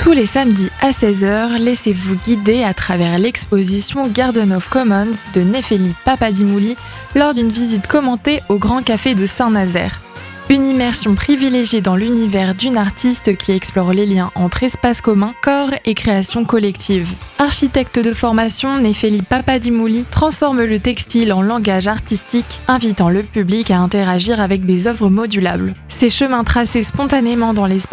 Tous les samedis à 16h, laissez-vous guider à travers l'exposition Garden of Commons de Nefeli Papadimouli lors d'une visite commentée au Grand Café de Saint-Nazaire. Une immersion privilégiée dans l'univers d'une artiste qui explore les liens entre espace commun, corps et création collective. Architecte de formation, Nefeli Papadimouli transforme le textile en langage artistique, invitant le public à interagir avec des œuvres modulables. Ces chemins tracés spontanément dans l'espace